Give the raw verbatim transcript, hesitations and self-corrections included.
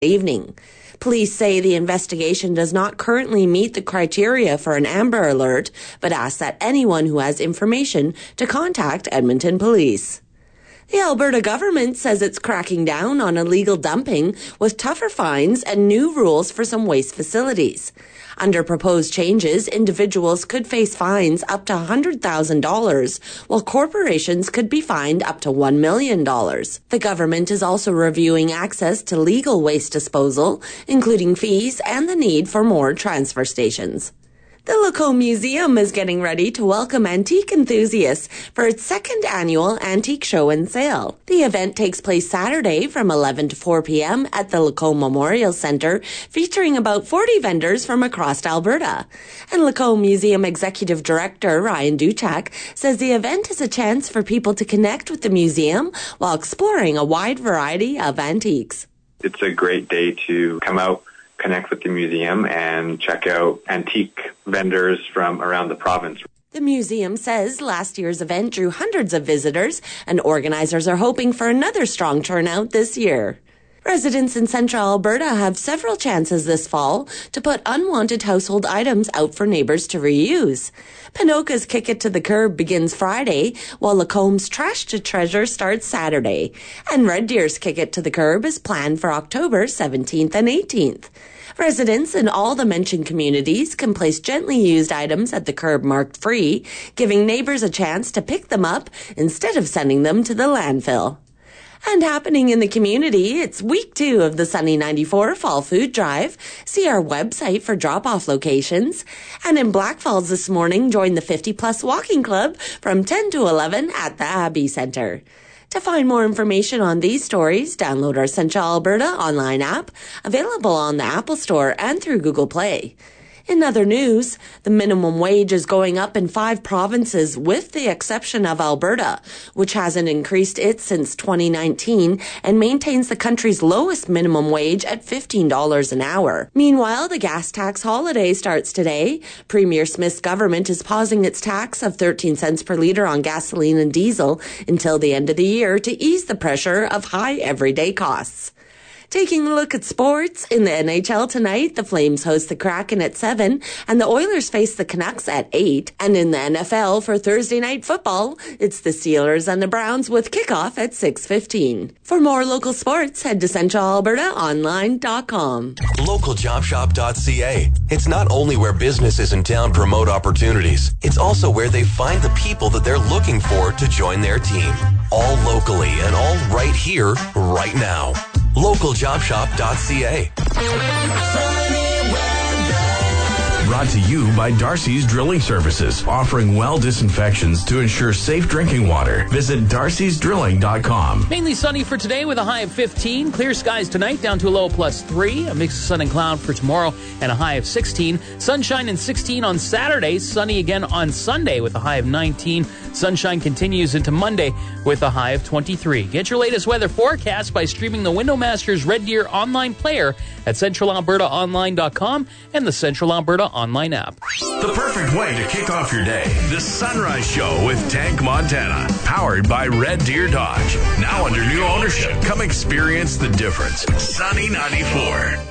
evening. Police say the investigation does not currently meet the criteria for an Amber Alert, but ask that anyone who has information to contact Edmonton Police. The Alberta government says it's cracking down on illegal dumping with tougher fines and new rules for some waste facilities. Under proposed changes, individuals could face fines up to one hundred thousand dollars, while corporations could be fined up to one million dollars. The government is also reviewing access to legal waste disposal, including fees and the need for more transfer stations. The Lacombe Museum is getting ready to welcome antique enthusiasts for its second annual Antique Show and Sale. The event takes place Saturday from eleven to four p.m. at the Lacombe Memorial Centre, featuring about forty vendors from across Alberta. And Lacombe Museum Executive Director Ryan Duchak says the event is a chance for people to connect with the museum while exploring a wide variety of antiques. It's a great day to come out, connect with the museum, and check out antique vendors from around the province. The museum says last year's event drew hundreds of visitors, and organizers are hoping for another strong turnout this year. Residents in central Alberta have several chances this fall to put unwanted household items out for neighbours to reuse. Pinoca's Kick It to the Curb begins Friday, while Lacombe's Trash to Treasure starts Saturday. And Red Deer's Kick It to the Curb is planned for October seventeenth and eighteenth. Residents in all the mentioned communities can place gently used items at the curb marked free, giving neighbours a chance to pick them up instead of sending them to the landfill. And happening in the community, it's week two of the Sunny ninety-four Fall Food Drive. See our website for drop-off locations. And in Blackfalds this morning, join the fifty plus Walking Club from ten to eleven at the Abbey Centre. To find more information on these stories, download our Central Alberta online app, available on the Apple Store and through Google Play. In other news, the minimum wage is going up in five provinces with the exception of Alberta, which hasn't increased it since twenty nineteen and maintains the country's lowest minimum wage at fifteen dollars an hour. Meanwhile, the gas tax holiday starts today. Premier Smith's government is pausing its tax of thirteen cents per litre on gasoline and diesel until the end of the year to ease the pressure of high everyday costs. Taking a look at sports, in the N H L tonight, the Flames host the Kraken at seven, and the Oilers face the Canucks at eight. And in the N F L for Thursday night football, it's the Steelers and the Browns with kickoff at six fifteen. For more local sports, head to central alberta online dot com. local job shop dot c a. It's not only where businesses in town promote opportunities, it's also where they find the people that they're looking for to join their team. All locally and all right here, right now. local job shop dot c a. Brought to you by Darcy's Drilling Services, offering well disinfections to ensure safe drinking water. Visit darcys drilling dot com. Mainly sunny for today with a high of fifteen. Clear skies tonight down to a low of plus three. A mix of sun and cloud for tomorrow and a high of sixteen. Sunshine and sixteen on Saturday. Sunny again on Sunday with a high of nineteen. Sunshine continues into Monday with a high of twenty-three. Get your latest weather forecast by streaming the Windowmasters Red Deer online player at central alberta online dot com and the Central Alberta online app. The perfect way to kick off your day. The Sunrise Show with Tank Montana. Powered by Red Deer Dodge. Now under new ownership. Come experience the difference. Sunny ninety-four.